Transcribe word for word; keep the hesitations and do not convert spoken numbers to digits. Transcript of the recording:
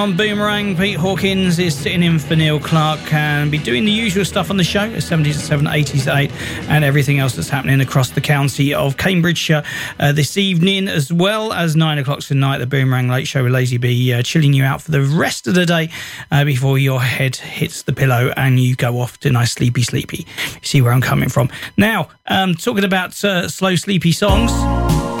On Boomerang, Pete Hawkins is sitting in for Neil Clark and be doing the usual stuff on the show, seventies to seven, eighties to eight, and everything else that's happening across the county of Cambridgeshire uh, this evening, as well as nine o'clock tonight, the Boomerang Late Show with Lazy B, uh, chilling you out for the rest of the day uh, before your head hits the pillow and you go off to nice sleepy sleepy. You see where I'm coming from. Now, um, talking about uh, slow sleepy songs...